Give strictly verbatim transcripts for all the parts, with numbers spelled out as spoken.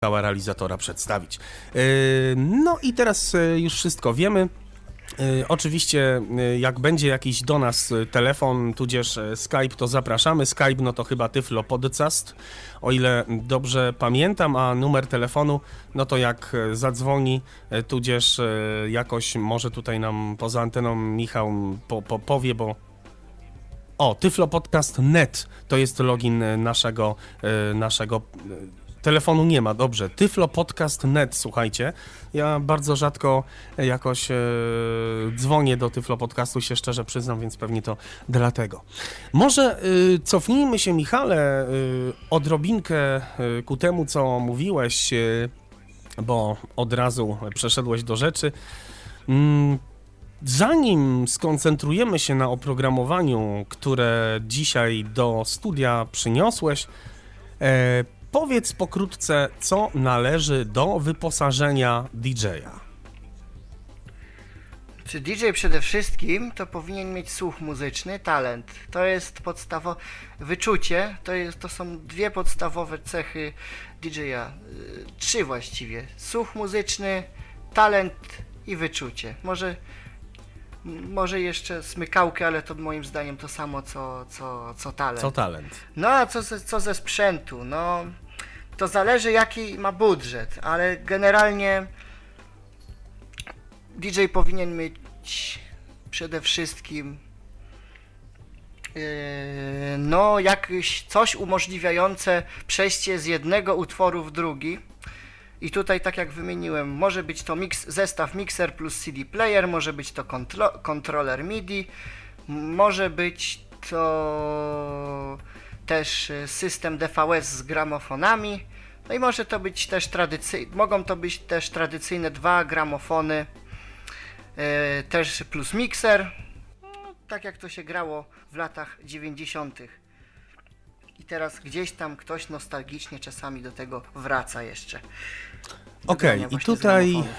realizatora przedstawić. No i teraz już wszystko wiemy. Oczywiście jak będzie jakiś do nas telefon, tudzież Skype, to zapraszamy. Skype no to chyba Tyflo Podcast, o ile dobrze pamiętam, a numer telefonu no to jak zadzwoni, tudzież jakoś może tutaj nam poza anteną Michał po, po, powie, bo o, Tyflo Podcast kropka net to jest login naszego, naszego telefonu nie ma, dobrze. Tyflo Podcast kropka net, słuchajcie. Ja bardzo rzadko jakoś e, dzwonię do Tyflo Podcastu, się szczerze przyznam, więc pewnie to dlatego. Może e, cofnijmy się, Michale, e, odrobinkę e, ku temu, co mówiłeś, e, bo od razu przeszedłeś do rzeczy. Mm, Zanim skoncentrujemy się na oprogramowaniu, które dzisiaj do studia przyniosłeś, e, powiedz pokrótce, co należy do wyposażenia D J-a. Czy D J przede wszystkim to powinien mieć słuch muzyczny, talent. To jest podstawowe, wyczucie, to, jest, to są dwie podstawowe cechy D J-a. Trzy właściwie. Słuch muzyczny, talent i wyczucie. Może, może jeszcze smykałkę, ale to moim zdaniem to samo co, co, co talent. Co talent? No a co ze, co ze sprzętu? No to zależy jaki ma budżet, ale generalnie D J powinien mieć przede wszystkim yy, no jakieś coś umożliwiające przejście z jednego utworu w drugi. I tutaj, tak jak wymieniłem, może być to mix, zestaw mixer plus C D player, może być to kontro, kontroler MIDI, może być to też system D V S z gramofonami, no i może to być też tradycyjne, mogą to być też tradycyjne dwa gramofony, yy, też plus mikser, no, tak jak to się grało w latach dziewięćdziesiątych. I teraz gdzieś tam ktoś nostalgicznie czasami do tego wraca jeszcze. Okej, okay, i tutaj yy,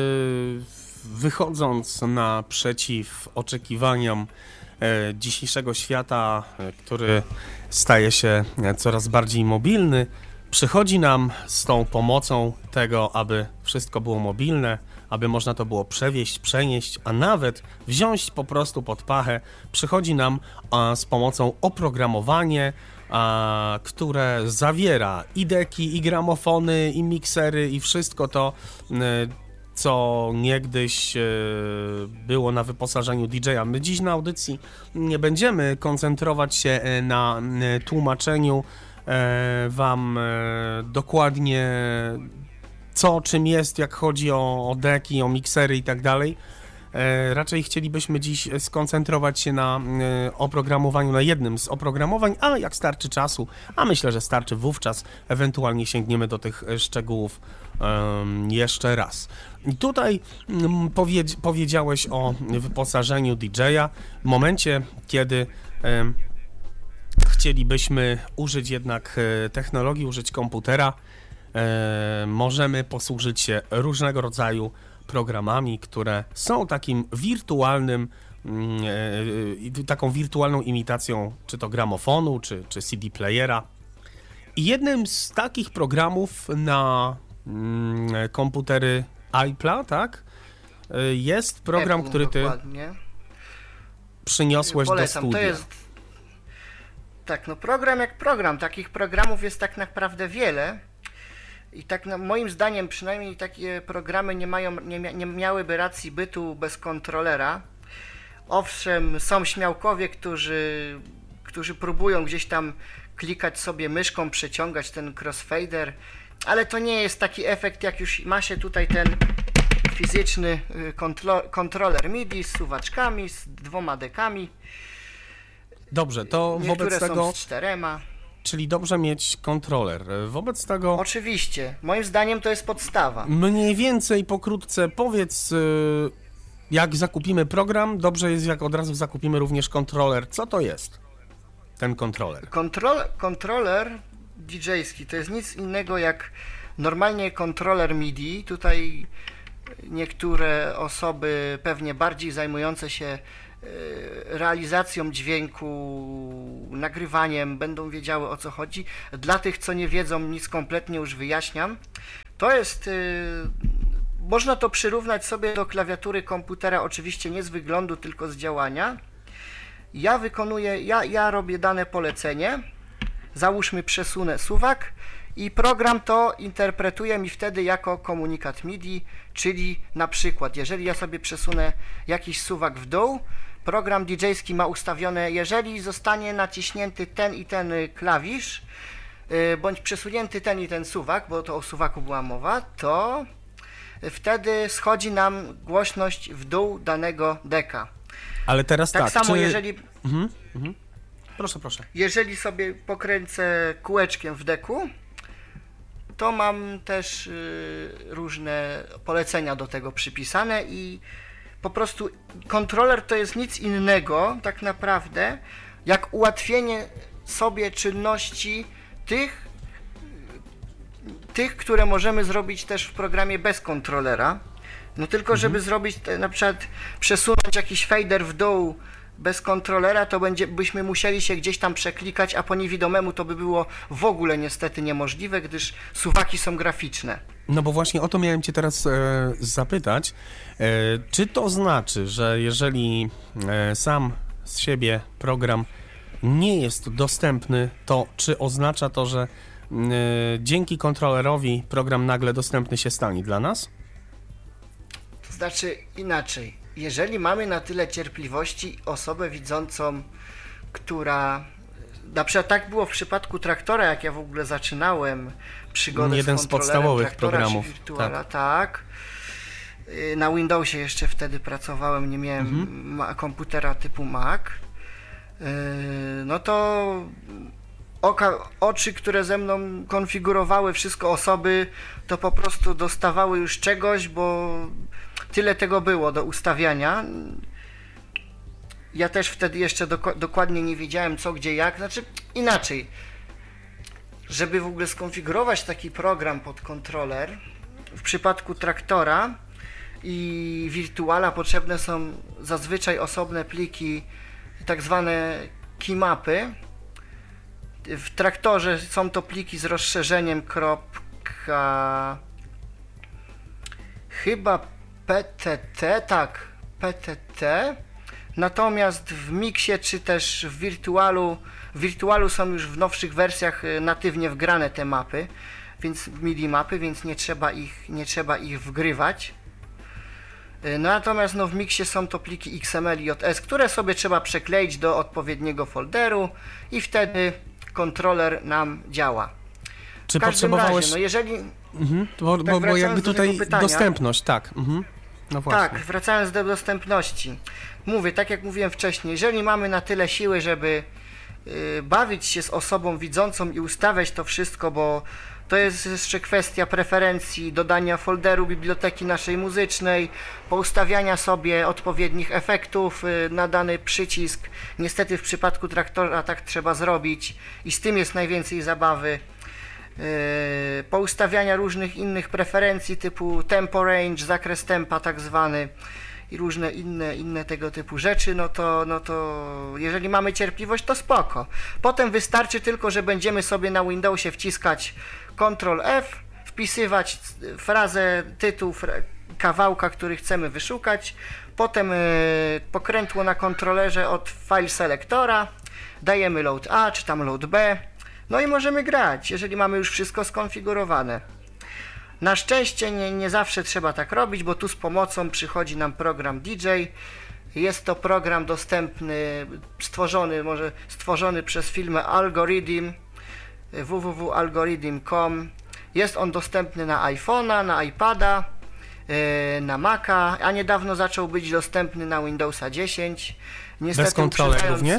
wychodząc naprzeciw oczekiwaniom yy, dzisiejszego świata, yy, który staje się coraz bardziej mobilny, przychodzi nam z tą pomocą tego, aby wszystko było mobilne, aby można to było przewieźć, przenieść, a nawet wziąć po prostu pod pachę, przychodzi nam a, z pomocą oprogramowanie, a, które zawiera i deki, i gramofony, i miksery, i wszystko to, y, co niegdyś y, było na wyposażeniu D J-a. My dziś na audycji nie będziemy koncentrować się na y, tłumaczeniu y, wam y, dokładnie co, czym jest, jak chodzi o, o deki, o miksery i tak dalej. E, raczej chcielibyśmy dziś skoncentrować się na e, oprogramowaniu, na jednym z oprogramowań, a jak starczy czasu, a myślę, że starczy wówczas, ewentualnie sięgniemy do tych szczegółów e, jeszcze raz. I tutaj m, powiedzi, powiedziałeś o wyposażeniu D J-a w momencie, kiedy e, chcielibyśmy użyć jednak e, technologii, użyć komputera. E, możemy posłużyć się różnego rodzaju programami, które są takim wirtualnym, e, taką wirtualną imitacją czy to gramofonu, czy, czy C D playera. I jednym z takich programów na mm, komputery Apple'a, tak, jest program, Apple, który ty dokładnie przyniosłeś Polecam. do studia. To jest, tak, no program jak program, takich programów jest tak naprawdę wiele. I tak no, moim zdaniem przynajmniej takie programy nie mają, nie, mia, nie miałyby racji bytu bez kontrolera. Owszem, są śmiałkowie, którzy, którzy próbują gdzieś tam klikać sobie myszką, przeciągać ten crossfader, ale to nie jest taki efekt, jak już ma się tutaj ten fizyczny kontro, kontroler MIDI z suwaczkami, z dwoma dekami. Dobrze, to Niektóre wobec tego... są z czterema. Czyli dobrze mieć kontroler. Wobec tego... Oczywiście. Moim zdaniem to jest podstawa. Mniej więcej pokrótce powiedz, jak zakupimy program, dobrze jest jak od razu zakupimy również kontroler. Co to jest ten kontroler? Kontrol, kontroler D J-ski to jest nic innego jak normalnie kontroler MIDI. Tutaj niektóre osoby pewnie bardziej zajmujące się realizacją dźwięku, nagrywaniem, będą wiedziały, o co chodzi. Dla tych, co nie wiedzą, nic kompletnie już wyjaśniam. To jest, można to przyrównać sobie do klawiatury komputera, oczywiście nie z wyglądu, tylko z działania. Ja wykonuję, ja, ja robię dane polecenie, załóżmy przesunę suwak i program to interpretuje mi wtedy jako komunikat MIDI, czyli na przykład, jeżeli ja sobie przesunę jakiś suwak w dół, program didżejski ma ustawione, jeżeli zostanie naciśnięty ten i ten klawisz, yy, bądź przesunięty ten i ten suwak, bo to o suwaku była mowa, to wtedy schodzi nam głośność w dół danego deka. Ale teraz tak, tak samo czy... jeżeli... Mhm, mhm. Proszę, proszę. Jeżeli sobie pokręcę kółeczkiem w deku, to mam też y, różne polecenia do tego przypisane i po prostu kontroler to jest nic innego tak naprawdę jak ułatwienie sobie czynności tych, tych, które możemy zrobić też w programie bez kontrolera. No tylko mhm. żeby zrobić te, na przykład przesunąć jakiś fader w dół bez kontrolera, to będzie, byśmy musieli się gdzieś tam przeklikać, a po niewidomemu to by było w ogóle niestety niemożliwe, gdyż suwaki są graficzne. No bo właśnie o to miałem Cię teraz e, zapytać. E, czy to znaczy, że jeżeli e, sam z siebie program nie jest dostępny, to czy oznacza to, że e, dzięki kontrolerowi program nagle dostępny się stanie dla nas? To znaczy inaczej. Jeżeli mamy na tyle cierpliwości osobę widzącą, która, na przykład tak było w przypadku traktora, jak ja w ogóle zaczynałem przygodę Jeden z z kontrolerem podstawowych traktora programów, czy Virtuala, tak. tak. Na Windowsie jeszcze wtedy pracowałem, nie miałem mhm. ma- komputera typu Mac. No to oka, oczy, które ze mną konfigurowały wszystko osoby, to po prostu dostawały już czegoś, bo tyle tego było do ustawiania. Ja też wtedy jeszcze doko- dokładnie nie wiedziałem co, gdzie, jak. Znaczy inaczej, żeby w ogóle skonfigurować taki program pod kontroler, w przypadku traktora i Virtuala potrzebne są zazwyczaj osobne pliki, tak zwane keymapy. W traktorze są to pliki z rozszerzeniem kropka... chyba P T T, tak, P T T. Natomiast w Mixie czy też w Virtualu, w Virtualu są już w nowszych wersjach natywnie wgrane te mapy, więc MIDI mapy, więc nie trzeba ich, nie trzeba ich wgrywać. No natomiast no, w Mixie są to pliki X M L i J S, które sobie trzeba przekleić do odpowiedniego folderu i wtedy kontroler nam działa. Czy w każdym potrzebowałeś... razie, no jeżeli... Mhm, bo, tak bo, bo jakby do tutaj pytania, dostępność, tak. Mhm. No właśnie. Tak, wracając do dostępności. Mówię, tak jak mówiłem wcześniej, jeżeli mamy na tyle siły, żeby y, bawić się z osobą widzącą i ustawiać to wszystko, bo to jest jeszcze kwestia preferencji, dodania folderu biblioteki naszej muzycznej, poustawiania sobie odpowiednich efektów y, na dany przycisk. Niestety w przypadku traktora tak trzeba zrobić i z tym jest najwięcej zabawy. Yy, poustawiania różnych innych preferencji typu tempo range, zakres tempa tak zwany i różne inne, inne tego typu rzeczy, no to, no to jeżeli mamy cierpliwość, to spoko. Potem wystarczy tylko, że będziemy sobie na Windowsie wciskać kontrol F, wpisywać frazę, tytuł kawałka, który chcemy wyszukać, potem yy, pokrętło na kontrolerze od file selectora, dajemy load A czy tam load B. No i możemy grać, jeżeli mamy już wszystko skonfigurowane. Na szczęście nie, nie zawsze trzeba tak robić, bo tu z pomocą przychodzi nam program D J. Jest to program dostępny, stworzony, może stworzony przez firmę Algorithm, w w w kropka algorithm kropka com. Jest on dostępny na iPhone'a, na iPada, na Maca, a niedawno zaczął być dostępny na Windowsa dziesięć. Niestety, bez kontroler również?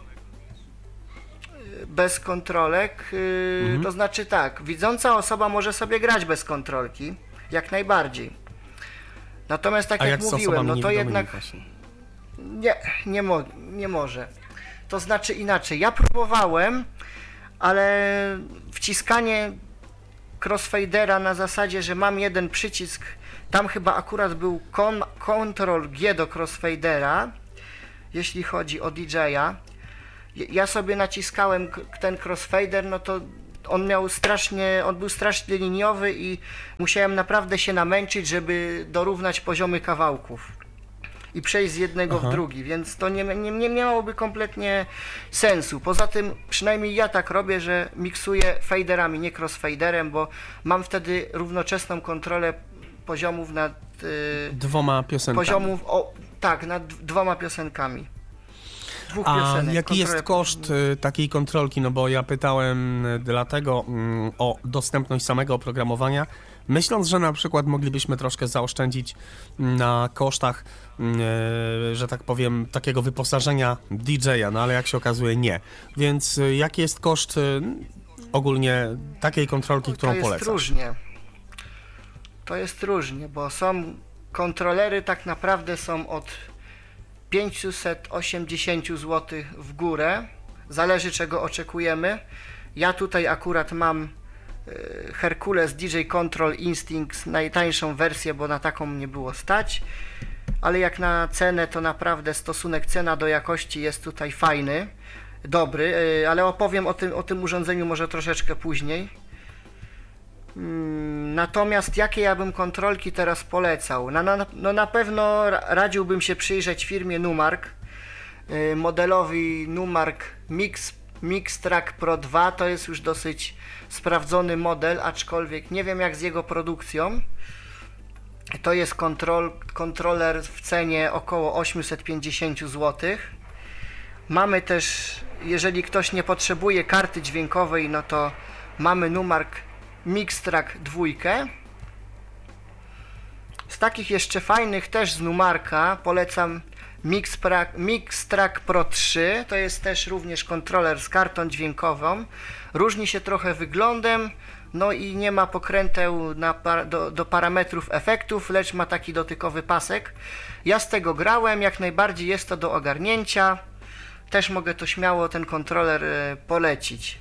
Bez kontrolek, yy, mhm. to znaczy tak, widząca osoba może sobie grać bez kontrolki, jak najbardziej. Natomiast tak A jak, jak mówiłem, no to jednak nie, nie, mo nie może. To znaczy inaczej, ja próbowałem, ale wciskanie crossfadera na zasadzie, że mam jeden przycisk, tam chyba akurat był Ctrl G do crossfadera jeśli chodzi o D J-a. Ja sobie naciskałem ten crossfader, no to on miał strasznie, on był strasznie liniowy i musiałem naprawdę się namęczyć, żeby dorównać poziomy kawałków i przejść z jednego Aha. w drugi, więc to nie, nie, nie miałoby kompletnie sensu. Poza tym, przynajmniej ja tak robię, że miksuję faderami, nie crossfaderem, bo mam wtedy równoczesną kontrolę poziomów nad... Yy, Dwoma piosenkami. Poziomów, o, tak, nad dwoma piosenkami. Dwóch A piosenek, jaki kontrolę... jest koszt y, takiej kontrolki? No bo ja pytałem y, dlatego y, o dostępność samego oprogramowania, myśląc, że na przykład moglibyśmy troszkę zaoszczędzić na kosztach, y, że tak powiem, takiego wyposażenia D J-a, no ale jak się okazuje nie. Więc y, jaki jest koszt y, ogólnie takiej kontrolki, którą polecasz? To jest różnie. To jest różnie, bo są kontrolery tak naprawdę są od pięćset osiemdziesiąt złotych w górę, zależy czego oczekujemy. Ja tutaj akurat mam Hercules D J Control Instinct, najtańszą wersję, bo na taką mnie było stać, ale jak na cenę, to naprawdę stosunek cena do jakości jest tutaj fajny, dobry, ale opowiem o tym, o tym urządzeniu może troszeczkę później. Natomiast jakie ja bym kontrolki teraz polecał? No, no, no na pewno radziłbym się przyjrzeć firmie Numark, modelowi Numark Mix, Mix Track Pro dwa, to jest już dosyć sprawdzony model, aczkolwiek nie wiem jak z jego produkcją. To jest kontrol, kontroler w cenie około osiemset pięćdziesiąt złotych. Mamy też, jeżeli ktoś nie potrzebuje karty dźwiękowej, no to mamy Numark Mix Track dwa. Z takich jeszcze fajnych też z Numarka polecam Mix, Mix Track Pro trzy. To jest też również kontroler z kartą dźwiękową. Różni się trochę wyglądem, no i nie ma pokręteł na, do, do parametrów efektów, lecz ma taki dotykowy pasek. Ja z tego grałem, jak najbardziej jest to do ogarnięcia. Też mogę to śmiało ten kontroler y, polecić.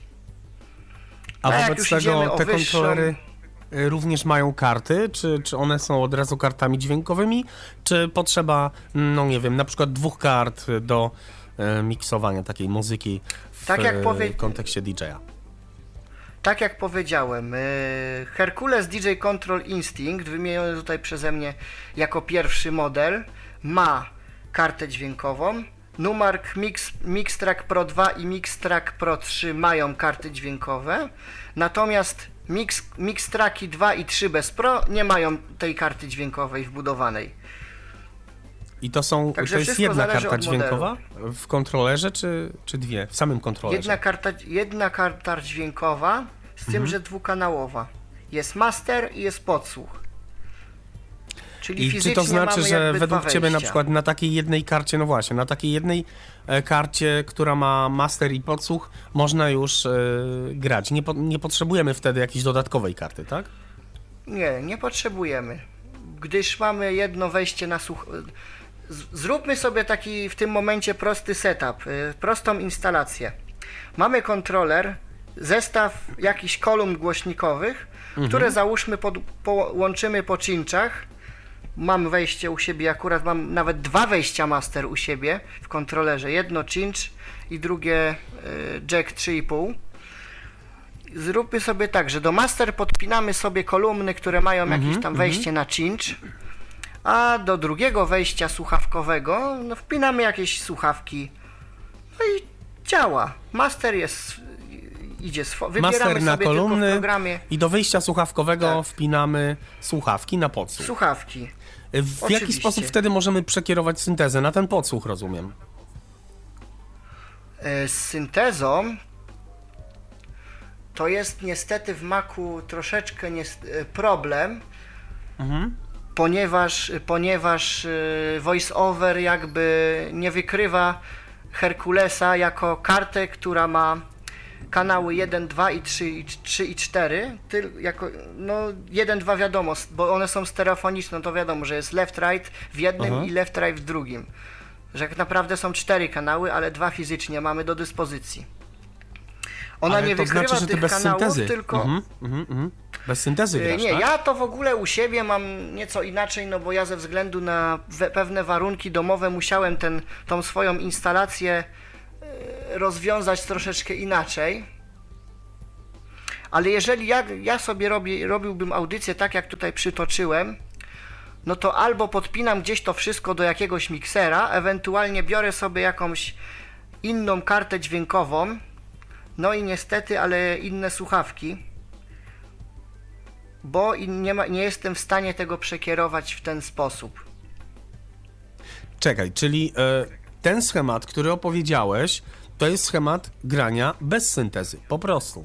A no wobec tego te wyższą... kontrolery również mają karty? Czy, czy one są od razu kartami dźwiękowymi? Czy potrzeba, no nie wiem, na przykład dwóch kart do e, miksowania takiej muzyki w tak jak powie... kontekście D J-a? Tak jak powiedziałem, Hercules D J Control Instinct, wymieniony tutaj przeze mnie jako pierwszy model, ma kartę dźwiękową. Numark Mix, Mix Track Pro dwa i Mix Track Pro trzy mają karty dźwiękowe, natomiast Mix, Mix Tracki dwa i trzy bez Pro nie mają tej karty dźwiękowej wbudowanej. I to są, Także to jest jedna karta dźwiękowa w kontrolerze, czy, czy dwie? W samym kontrolerze? Jedna karta, jedna karta dźwiękowa, z mhm. tym, że dwukanałowa. Jest master i jest podsłuch. Czyli I czy to znaczy, że według Ciebie na przykład na takiej jednej karcie, no właśnie, na takiej jednej e, karcie, która ma master i podsłuch, można już e, grać. Nie, po, nie potrzebujemy wtedy jakiejś dodatkowej karty, tak? Nie, nie potrzebujemy, gdyż mamy jedno wejście na słuch... Zróbmy sobie taki w tym momencie prosty setup, y, prostą instalację. Mamy kontroler, zestaw jakichś kolumn głośnikowych, mhm. które załóżmy pod, połączymy po cinczach. Mam wejście u siebie, akurat mam nawet dwa wejścia master u siebie w kontrolerze. Jedno cinch i drugie y, jack trzy i pół. Zróbmy sobie tak, że do master podpinamy sobie kolumny, które mają mhm, jakieś tam wejście mhm. na cinch. A do drugiego wejścia słuchawkowego no, wpinamy jakieś słuchawki. No i działa. Master jest, idzie, swo- wybieramy Master na sobie kolumny tylko w programie. I do wyjścia słuchawkowego tak. wpinamy słuchawki na podsłuch. Słuchawki. W Oczywiście. jaki sposób wtedy możemy przekierować syntezę? Na ten podsłuch, rozumiem. Z syntezą to jest niestety w Macu troszeczkę niest- problem. Mhm. Ponieważ, ponieważ VoiceOver jakby nie wykrywa Herculesa jako kartę, która ma kanały jeden, dwa i trzy, trzy i cztery. Ty, jako, no jeden, dwa wiadomo, bo one są stereofoniczne, to wiadomo, że jest left, right w jednym Aha. i left, right w drugim. Że tak naprawdę są cztery kanały, ale dwa fizycznie mamy do dyspozycji. Ona ale nie to wykrywa znaczy, że tych bez kanałów, syntezy. tylko... Mhm, mhm, mhm. Bez syntezy grasz, Nie, tak? ja to w ogóle u siebie mam nieco inaczej, no bo ja ze względu na we, pewne warunki domowe musiałem ten, tą swoją instalację y, rozwiązać troszeczkę inaczej. Ale jeżeli ja, ja sobie robię, robiłbym audycję tak, jak tutaj przytoczyłem, no to albo podpinam gdzieś to wszystko do jakiegoś miksera, ewentualnie biorę sobie jakąś inną kartę dźwiękową, no i niestety, ale inne słuchawki, bo nie, ma, nie jestem w stanie tego przekierować w ten sposób. Czekaj, czyli e, ten schemat, który opowiedziałeś, to jest schemat grania bez syntezy, po prostu.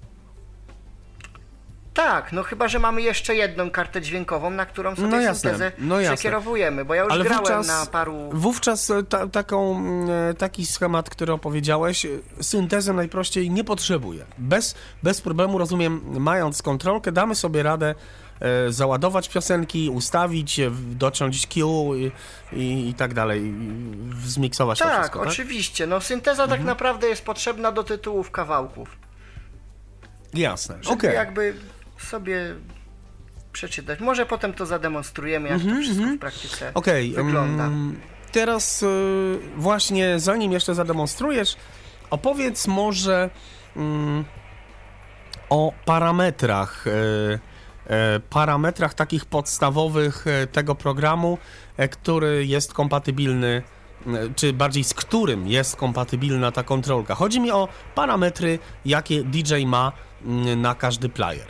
Tak, no chyba, że mamy jeszcze jedną kartę dźwiękową, na którą sobie No jasne, syntezę no jasne. przekierowujemy, bo ja już Ale grałem wówczas, na paru... Wówczas ta, taką, e, taki schemat, który opowiedziałeś, e, syntezę najprościej nie potrzebuje. Bez, bez problemu, rozumiem, mając kontrolkę, damy sobie radę e, załadować piosenki, ustawić, e, dociąć Q i, i, i tak dalej, i zmiksować to Tak, wszystko, tak? oczywiście, no synteza Mhm. tak naprawdę jest potrzebna do tytułów kawałków. Jasne, Żeby okej. jakby sobie przeczytać. Może potem to zademonstrujemy, jak to wszystko w praktyce Okej, wygląda. mm, teraz y, właśnie zanim jeszcze zademonstrujesz, opowiedz może mm, o parametrach, y, y, parametrach takich podstawowych y, tego programu, y, który jest kompatybilny, y, czy bardziej z którym jest kompatybilna ta kontrolka. Chodzi mi o parametry, jakie D J ma y, na każdy player.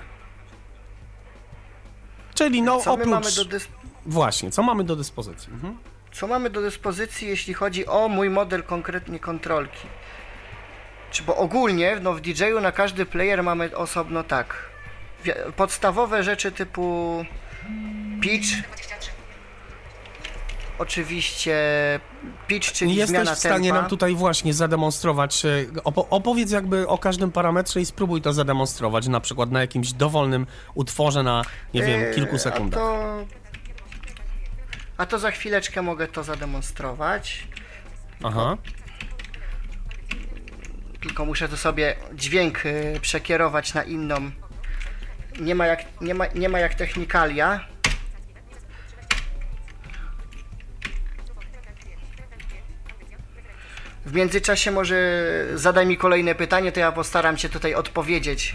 Czyli no Co my oprócz... mamy do dys... Właśnie, co mamy do dyspozycji? Mhm. Co mamy do dyspozycji, jeśli chodzi o mój model konkretnie kontrolki? Czy bo ogólnie no w D J-u na każdy player mamy osobno tak. wi- Podstawowe rzeczy typu pitch. Oczywiście pitch, czyli Jesteś zmiana w stanie tempa. nam tutaj właśnie zademonstrować, e, opo- opowiedz jakby o każdym parametrze i spróbuj to zademonstrować, na przykład na jakimś dowolnym utworze na, nie wiem, Yy, kilku A sekundach. to, a to za chwileczkę mogę to zademonstrować. Aha. Tylko muszę to sobie dźwięk y, przekierować na inną. Nie ma jak, nie ma, nie ma jak technikalia. W międzyczasie może zadaj mi kolejne pytanie, to ja postaram się tutaj odpowiedzieć.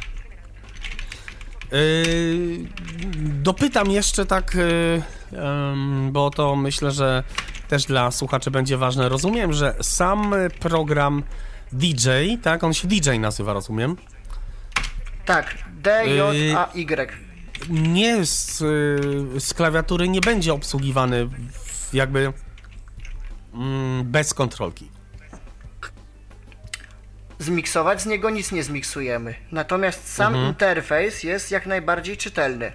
Yy, dopytam jeszcze tak, yy, ym, bo to myślę, że też dla słuchaczy będzie ważne. Rozumiem, że sam program D J, tak, on się D J nazywa, rozumiem, Tak, D, J, A, Y. nie z, yy, z klawiatury nie będzie obsługiwany w, jakby mm, bez kontrolki. Zmiksować z niego nic nie zmiksujemy. Natomiast sam Mhm. interfejs jest jak najbardziej czytelny.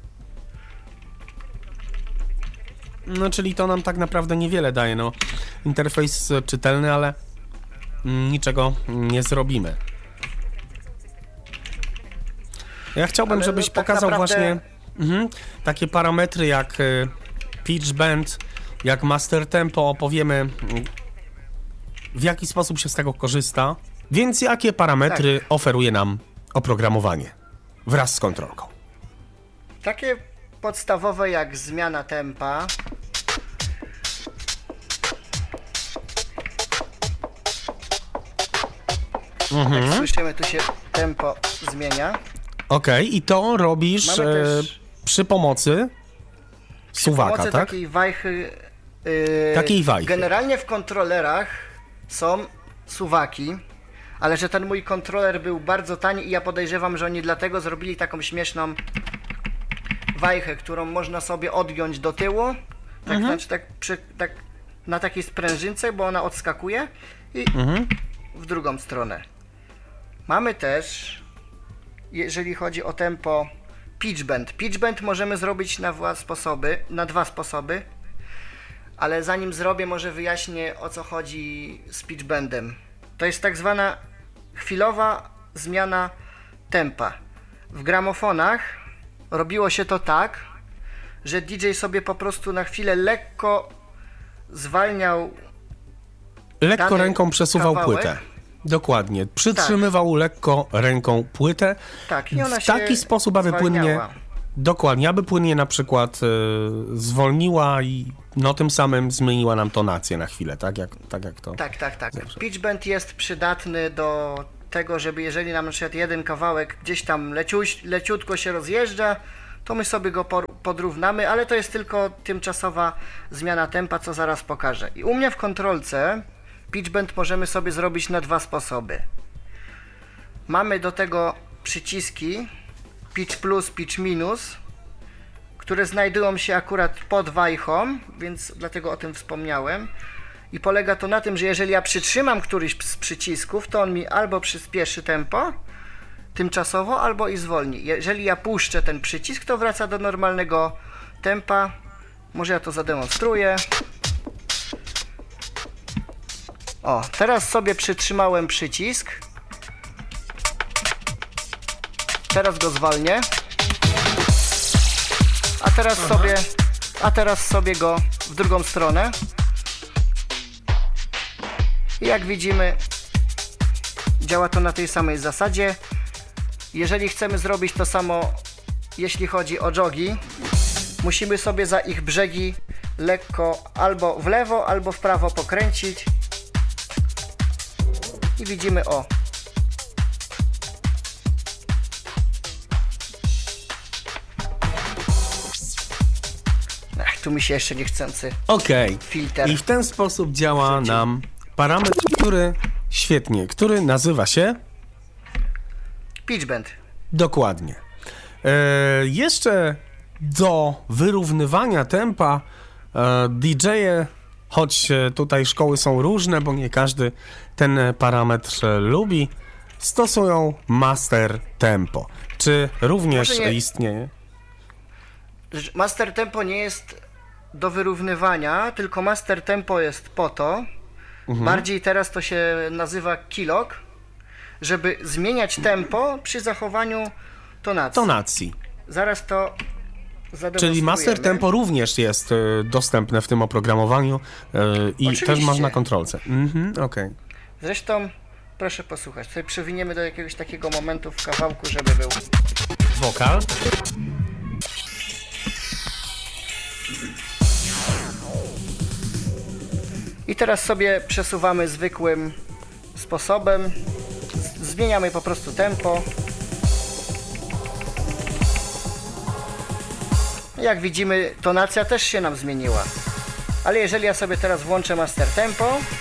No, czyli to nam tak naprawdę niewiele daje, no. Interfejs e, czytelny, ale mm, niczego nie zrobimy. Ja chciałbym, Ale żebyś no, tak pokazał naprawdę- właśnie mhm, takie parametry jak e, pitch bend, jak master tempo, opowiemy mm, w jaki sposób się z tego korzysta, więc jakie parametry Tak. oferuje nam oprogramowanie wraz z kontrolką. Takie podstawowe jak zmiana tempa. Mhm. Jak słyszymy, tu się tempo zmienia. Okej, i to robisz Mamy e, też przy pomocy suwaka, pomocy tak? takiej wajchy. Yy, Takiej wajchy. Generalnie w kontrolerach są suwaki, ale że ten mój kontroler był bardzo tani i ja podejrzewam, że oni dlatego zrobili taką śmieszną wajchę, którą można sobie odgiąć do tyłu. Tak, Mhm. znaczy tak, przy, tak na takiej sprężynce, bo ona odskakuje i Mhm. w drugą stronę. Mamy też, jeżeli chodzi o tempo, pitch bend. Pitch bend możemy zrobić na dwa sposoby, na dwa sposoby, ale zanim zrobię, może wyjaśnię, o co chodzi z pitch bendem. To jest tak zwana chwilowa zmiana tempa. W gramofonach robiło się to tak, że D J sobie po prostu na chwilę lekko zwalniał Lekko dany ręką przesuwał kawałek. płytę. Dokładnie. Przytrzymywał lekko ręką płytę Tak, i ona w się taki sposób, aby płynnie... zwalniała. Dokładnie, aby płynnie na przykład y, zwolniła i no tym samym zmieniła nam tonację na chwilę, tak jak, tak jak to... Tak, tak, tak. Zawsze. Pitch bend jest przydatny do tego, żeby jeżeli nam na przykład jeden kawałek gdzieś tam leciuś, leciutko się rozjeżdża, to my sobie go por- podrównamy, ale to jest tylko tymczasowa zmiana tempa, co zaraz pokażę. I u mnie w kontrolce pitch bend możemy sobie zrobić na dwa sposoby. Mamy do tego przyciski pitch plus, pitch minus, które znajdują się akurat pod wajchą, więc dlatego o tym wspomniałem. I polega to na tym, że jeżeli ja przytrzymam któryś z przycisków, to on mi albo przyspieszy tempo tymczasowo, albo i zwolni. Jeżeli ja puszczę ten przycisk, to wraca do normalnego tempa. Może ja to zademonstruję. O, teraz sobie przytrzymałem przycisk. Teraz go zwalnię. A teraz Aha. sobie, a teraz sobie go w drugą stronę. I jak widzimy, działa to na tej samej zasadzie. Jeżeli chcemy zrobić to samo, jeśli chodzi o jogi, musimy sobie za ich brzegi lekko albo w lewo, albo w prawo pokręcić. I widzimy, o. Ech, tu mi się jeszcze niechcący Okej. filtr. I w ten sposób działa Wrzucił. nam parametr, który świetnie, który nazywa się Pitch bend. dokładnie. E, jeszcze do wyrównywania tempa e, D J-e, choć e, tutaj szkoły są różne, bo nie każdy ten parametr e, lubi, stosują master tempo. Czy również Może nie- istnieje? Master tempo nie jest do wyrównywania, tylko master tempo jest po to, Mhm. bardziej teraz to się nazywa keylog, żeby zmieniać tempo przy zachowaniu tonacji. Tonacji. Zaraz to zademonstrujemy. Czyli master tempo również jest e, dostępne w tym oprogramowaniu e, i Oczywiście. też masz na kontrolce. Mhm, okej. Zresztą, proszę posłuchać, tutaj przewiniemy do jakiegoś takiego momentu w kawałku, żeby był. Wokal. I teraz sobie przesuwamy zwykłym sposobem. Z- Zmieniamy po prostu tempo. Jak widzimy, tonacja też się nam zmieniła. Ale jeżeli ja sobie teraz włączę master tempo,